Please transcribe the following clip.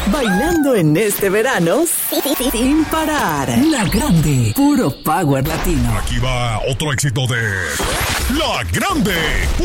Bailando en este verano sin parar. La Grande, puro power latino. Aquí va otro éxito de La Grande.